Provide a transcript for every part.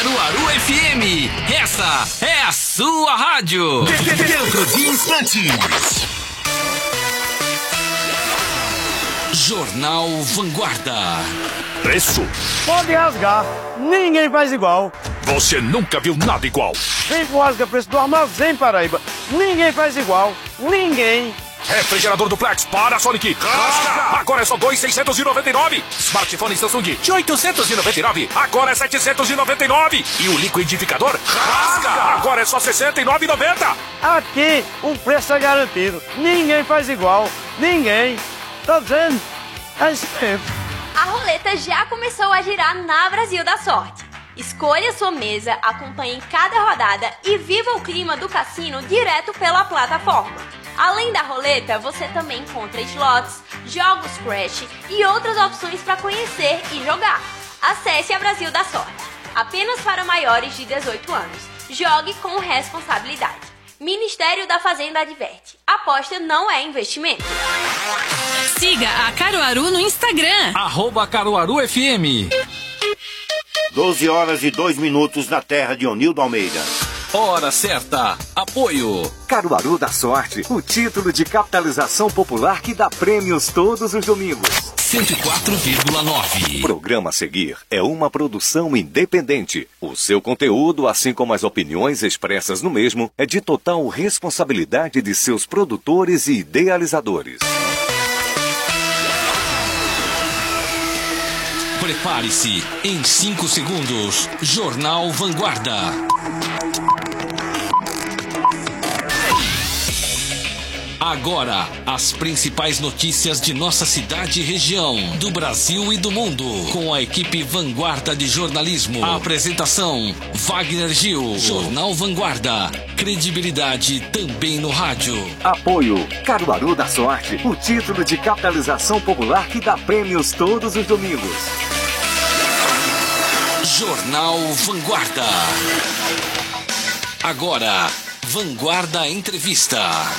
Caruaru FM. Essa é a sua rádio. Dentro de instantes. Jornal Vanguarda. Preço. Pode rasgar, ninguém faz igual. Você nunca viu nada igual. Vem pro Rasga Preço do Armazém Paraíba. Ninguém faz igual. Ninguém. Refrigerador Duplex Panasonic. Rasga! Agora é só 2.699. Smartphone Samsung de 899. Agora é 799. E o liquidificador rasga! Agora é só 69,90. Aqui o preço é garantido. Ninguém faz igual. Ninguém. Tô dizendo. É isso mesmo. A roleta já começou a girar na Brasil da Sorte. Escolha sua mesa, acompanhe cada rodada e viva o clima do cassino direto pela plataforma. Além da roleta, você também encontra slots, jogos Crash e outras opções para conhecer e jogar. Acesse a Brasil da Sorte. Apenas para maiores de 18 anos. Jogue com responsabilidade. Ministério da Fazenda adverte. Aposta não é investimento. Siga a Caruaru no Instagram. @CaruaruFM. 12h02 na terra de Onildo Almeida. Hora certa. Apoio. Caruaru da Sorte, o título de capitalização popular que dá prêmios todos os domingos. 104,9. O programa a seguir é uma produção independente. O seu conteúdo, assim como as opiniões expressas no mesmo, é de total responsabilidade de seus produtores e idealizadores. Prepare-se. Em 5 segundos, Jornal Vanguarda. Agora, as principais notícias de nossa cidade e região, do Brasil e do mundo, com a equipe Vanguarda de Jornalismo. A apresentação, Wagner Gil. Jornal Vanguarda. Credibilidade também no rádio. Apoio. Caruaru da Sorte, o título de capitalização popular que dá prêmios todos os domingos. Jornal Vanguarda. Agora, Vanguarda Entrevista.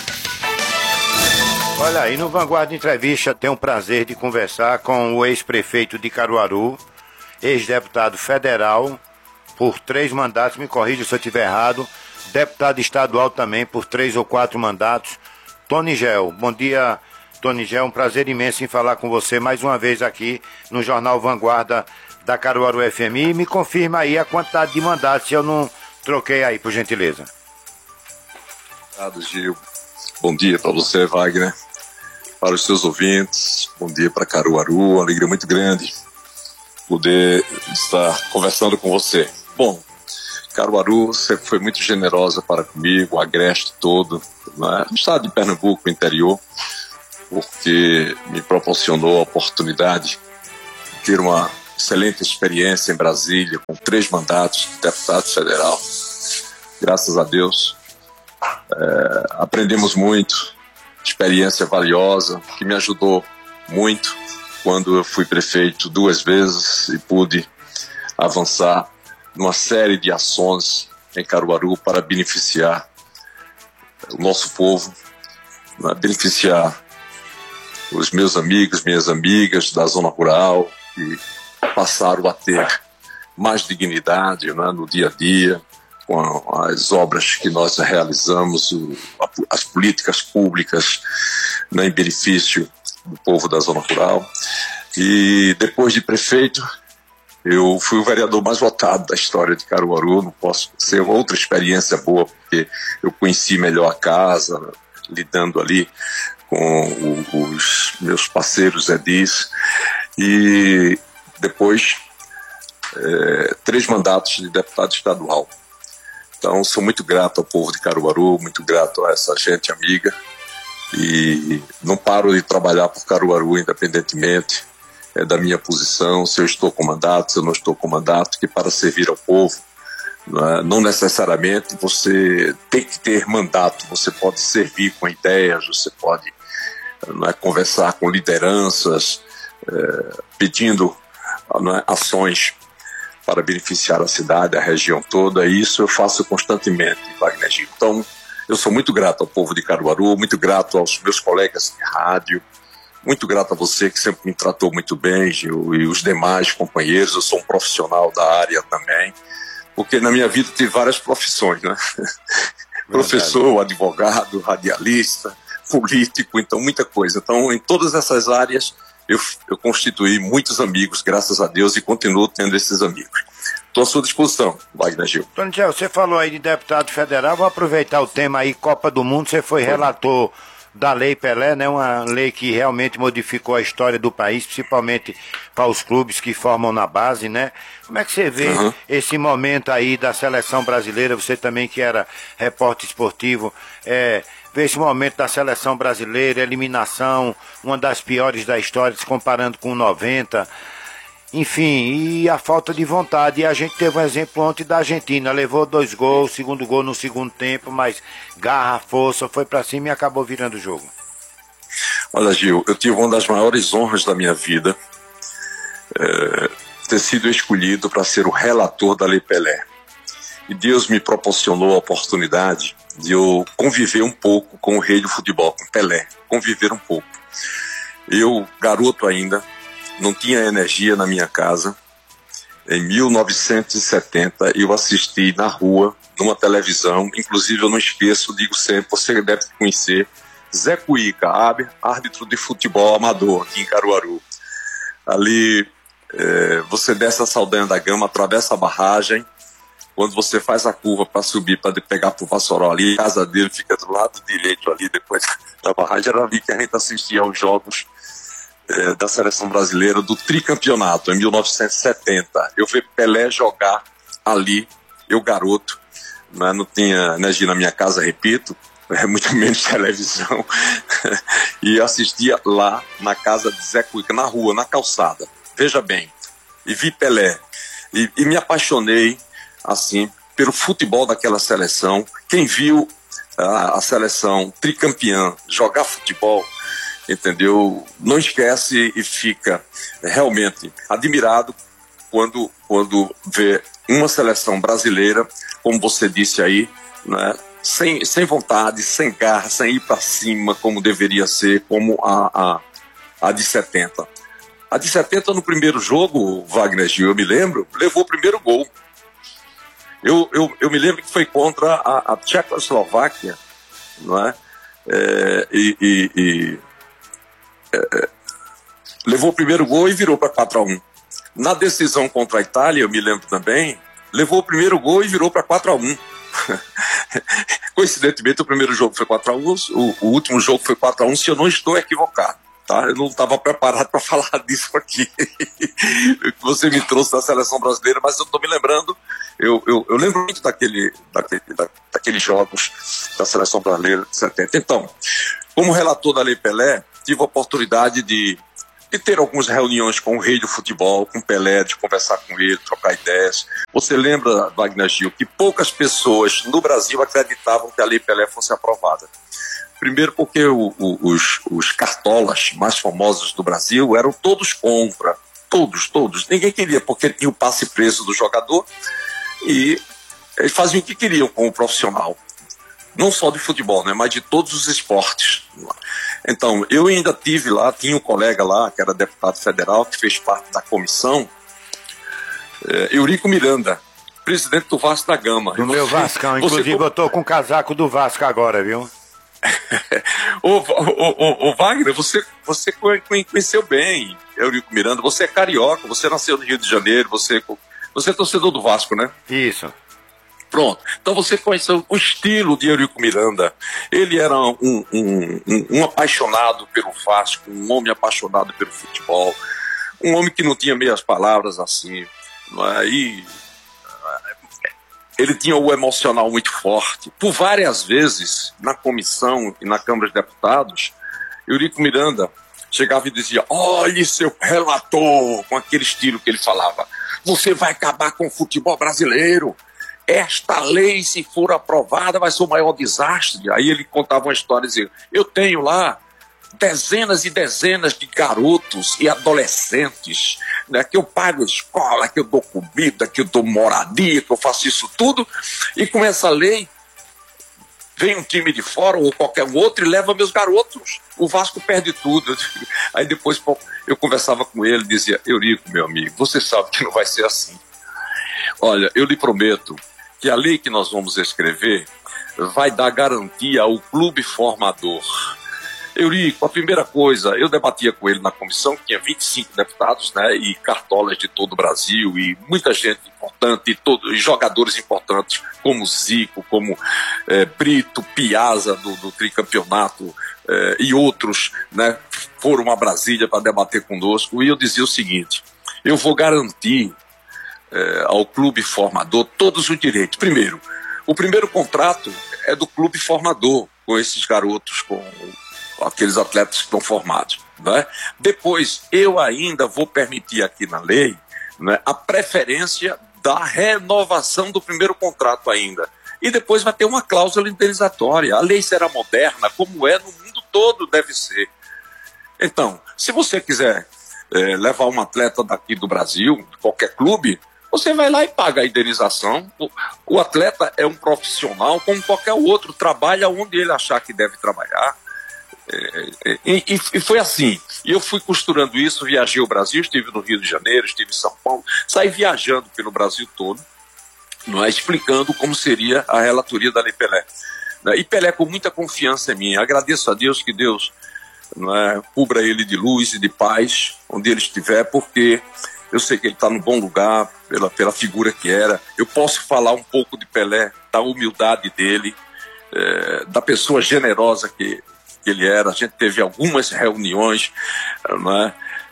Olha aí, no Vanguarda Entrevista tenho o prazer de conversar com o ex-prefeito de Caruaru, ex-deputado federal por 3 mandatos, me corrija se eu estiver errado, deputado estadual também por 3 ou 4 mandatos, Tony Gel. Bom dia, Tony Gel, um prazer imenso em falar com você mais uma vez aqui no Jornal Vanguarda da Caruaru FM. E me confirma aí a quantidade de mandatos, se eu não troquei aí, por gentileza. Obrigado, Gil. Bom dia para você, Wagner, para os seus ouvintes, bom dia para Caruaru, uma alegria muito grande poder estar conversando com você. Bom, Caruaru sempre foi muito generosa para comigo, o agreste todo, né? No estado de Pernambuco, interior, porque me proporcionou a oportunidade de ter uma excelente experiência em Brasília, com 3 mandatos de deputado federal. Graças a Deus. Aprendemos muito, experiência valiosa, que me ajudou muito quando eu fui prefeito 2 vezes e pude avançar numa série de ações em Caruaru para beneficiar o nosso povo, beneficiar os meus amigos, minhas amigas da zona rural, que passaram a ter mais dignidade, né, no dia a dia, com as obras que nós realizamos, as políticas públicas, né, em benefício do povo da zona rural. E depois de prefeito, eu fui o vereador mais votado da história de Caruaru. Não posso ser outra experiência boa, porque eu conheci melhor a casa, lidando ali com os meus parceiros edis. E depois, 3 mandatos de deputado estadual. Então, sou muito grato ao povo de Caruaru, muito grato a essa gente amiga, e não paro de trabalhar por Caruaru, independentemente da minha posição, se eu estou com mandato, se eu não estou com mandato, que para servir ao povo, não necessariamente você tem que ter mandato, você pode servir com ideias, você pode conversar com lideranças, pedindo ações para beneficiar a cidade, a região toda, e isso eu faço constantemente, Wagner Gil. Então, eu sou muito grato ao povo de Caruaru, muito grato aos meus colegas de rádio, muito grato a você que sempre me tratou muito bem, Gil, e os demais companheiros. Eu sou um profissional da área também, porque na minha vida tive várias profissões, né? Professor, advogado, radialista, político, então muita coisa. Então, em todas essas áreas, eu constituí muitos amigos, graças a Deus, e continuo tendo esses amigos. Estou à sua disposição, Wagner Gil. Toniel, você falou aí de deputado federal, vou aproveitar o tema aí, Copa do Mundo, você foi relator da Lei Pelé, né? Uma lei que realmente modificou a história do país, principalmente para os clubes que formam na base, né? Como é que você vê esse momento aí da seleção brasileira, você também que era repórter esportivo, vê esse momento da seleção brasileira, eliminação, uma das piores da história, se comparando com 90, enfim, e a falta de vontade. E a gente teve um exemplo ontem da Argentina, levou 2 gols, segundo gol no segundo tempo, mas garra, força, foi pra cima e acabou virando o jogo. Olha, Gil, eu tive uma das maiores honras da minha vida, ter sido escolhido para ser o relator da Lei Pelé. E Deus me proporcionou a oportunidade de eu conviver um pouco com o rei do futebol, com Pelé, conviver um pouco. Eu, garoto ainda, não tinha energia na minha casa. Em 1970, eu assisti na rua, numa televisão, inclusive eu não esqueço, digo sempre, você deve conhecer, Zé Cuíca, árbitro de futebol amador aqui em Caruaru. Ali, você desce a Saldanha da Gama, atravessa a barragem, quando você faz a curva para subir, para pegar pro Vassouró ali, a casa dele fica do lado direito ali, depois da barragem, era ali que a gente assistia aos jogos da seleção brasileira do tricampeonato, em 1970. Eu vi Pelé jogar ali, eu garoto, né, não tinha energia na minha casa, repito, muito menos televisão, e assistia lá na casa de Zé Cuíca, na rua, na calçada, veja bem, e vi Pelé, e me apaixonei, assim, pelo futebol daquela seleção. Quem viu a seleção tricampeã jogar futebol, entendeu? Não esquece e fica realmente admirado quando vê uma seleção brasileira, como você disse aí, né? Sem vontade, sem garra, sem ir para cima como deveria ser, como a de 70. A de 70 no primeiro jogo, Wagner Gil, eu me lembro, levou o primeiro gol. Eu me lembro que foi contra a Tchecoslováquia, não é? Levou o primeiro gol e virou para 4-1. Na decisão contra a Itália, eu me lembro também, levou o primeiro gol e virou para 4-1. Coincidentemente, o primeiro jogo foi 4-1, o último jogo foi 4-1, se eu não estou equivocado. Tá? Eu não estava preparado para falar disso aqui. Você me trouxe da seleção brasileira, mas eu estou me lembrando, eu lembro muito daqueles jogos da seleção brasileira de 70. Então, como relator da Lei Pelé, tive a oportunidade de ter algumas reuniões com o rei do futebol, com Pelé, de conversar com ele, trocar ideias. Você lembra, Wagner Gil, que poucas pessoas no Brasil acreditavam que a Lei Pelé fosse aprovada. Primeiro porque os cartolas mais famosos do Brasil eram todos contra, todos. Ninguém queria, porque tinha o passe preso do jogador e eles faziam o que queriam com o profissional. Não só de futebol, né, mas de todos os esportes. Então, eu ainda tive lá, tinha um colega lá, que era deputado federal, que fez parte da comissão, Eurico Miranda, presidente do Vasco da Gama. Do meu Vascão, inclusive eu tô com o casaco do Vasco agora, viu? Ô Wagner, você conheceu bem Eurico Miranda, você é carioca, você nasceu no Rio de Janeiro, você é torcedor do Vasco, né? Isso. Pronto, então você conheceu o estilo de Eurico Miranda. Ele era um apaixonado pelo Vasco, um homem apaixonado pelo futebol, um homem que não tinha meias palavras assim, e ele tinha o emocional muito forte. Por várias vezes, na comissão e na Câmara de Deputados, Eurico Miranda chegava e dizia: olhe, seu relator, com aquele estilo que ele falava, você vai acabar com o futebol brasileiro. Esta lei, se for aprovada, vai ser o maior desastre. Aí ele contava uma história e dizia: eu tenho lá dezenas e dezenas de garotos e adolescentes, né, que eu pago escola, que eu dou comida, que eu dou moradia, que eu faço isso tudo, e com essa lei vem um time de fora ou qualquer outro e leva meus garotos. O Vasco perde tudo. Aí depois eu conversava com ele e dizia: Eurico, meu amigo, você sabe que não vai ser assim. Olha, eu lhe prometo que a lei que nós vamos escrever vai dar garantia ao clube formador. Eurico, a primeira coisa, eu debatia com ele na comissão, que tinha 25 deputados, né, e cartolas de todo o Brasil, e muita gente importante, e jogadores importantes, como Zico, como Brito, Piazza, do tricampeonato, e outros, né, foram a Brasília para debater conosco, e eu dizia o seguinte: eu vou garantir ao clube formador todos os direitos. Primeiro, o primeiro contrato é do clube formador, com esses garotos, com aqueles atletas que estão formados, né? Depois, eu ainda vou permitir aqui na lei, né, a preferência da renovação do primeiro contrato ainda. E depois vai ter uma cláusula indenizatória. A lei será moderna, como é no mundo todo, deve ser. Então, se você quiser levar um atleta daqui do Brasil, de qualquer clube, você vai lá e paga a indenização. O atleta é um profissional como qualquer outro, trabalha onde ele achar que deve trabalhar. E foi assim. E eu fui costurando isso, viajei o Brasil, estive no Rio de Janeiro, estive em São Paulo, saí viajando pelo Brasil todo, não é, explicando como seria a relatoria da Lei Pelé. E Pelé com muita confiança em mim. Agradeço a Deus, que Deus, não é, cubra ele de luz e de paz onde ele estiver, porque eu sei que ele está no bom lugar, pela figura que era. Eu posso falar um pouco de Pelé, da humildade dele, da pessoa generosa que ele era. A gente teve algumas reuniões, né?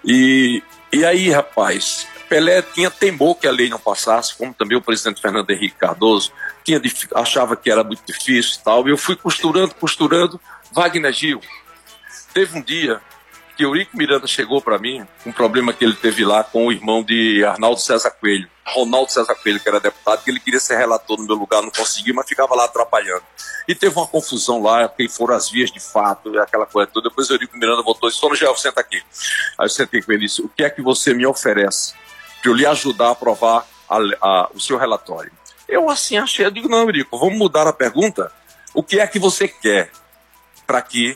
E aí, rapaz, Pelé temou que a lei não passasse, como também o presidente Fernando Henrique Cardoso achava que era muito difícil e tal. E eu fui costurando. Wagner Gil, teve um dia que Eurico Miranda chegou para mim, um problema que ele teve lá com o irmão de Arnaldo César Coelho, Ronaldo César Coelho, que era deputado, que ele queria ser relator no meu lugar, não conseguiu, mas ficava lá atrapalhando. E teve uma confusão lá, quem foram as vias de fato, aquela coisa toda. Depois o Eurico Miranda voltou e disse: Dona Gel, senta aqui. Aí eu sentei com ele e disse: o que é que você me oferece para eu lhe ajudar a aprovar o seu relatório? Eu assim achei, eu digo: não, Eurico, vamos mudar a pergunta. O que é que você quer para que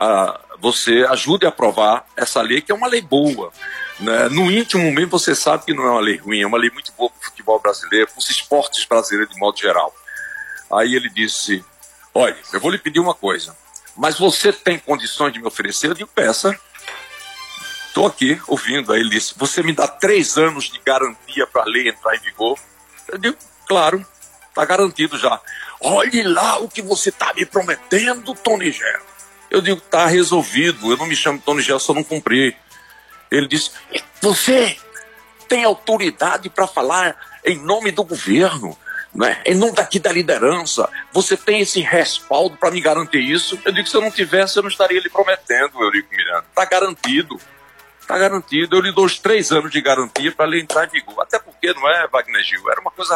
você ajude a aprovar essa lei, que é uma lei boa, né? No íntimo mesmo você sabe que não é uma lei ruim, é uma lei muito boa para o futebol brasileiro, para os esportes brasileiros de modo geral. Aí ele disse: olha, eu vou lhe pedir uma coisa, mas você tem condições de me oferecer? Eu digo: peça. Estou aqui ouvindo. Aí ele disse: você me dá 3 anos de garantia para a lei entrar em vigor? Eu digo: claro, está garantido já. Olhe lá o que você está me prometendo, Tony Gel. Eu digo: está resolvido, eu não me chamo Tony Gel se eu não cumprir. Ele disse: você tem autoridade para falar em nome do governo, né? Em nome daqui da liderança, você tem esse respaldo para me garantir isso? Eu digo: se eu não tivesse, eu não estaria lhe prometendo, Eurico Miranda. Está garantido. Está garantido. Eu lhe dou os 3 anos de garantia para ele entrar em vigor. Até porque, não é, Wagner Gil? Era uma coisa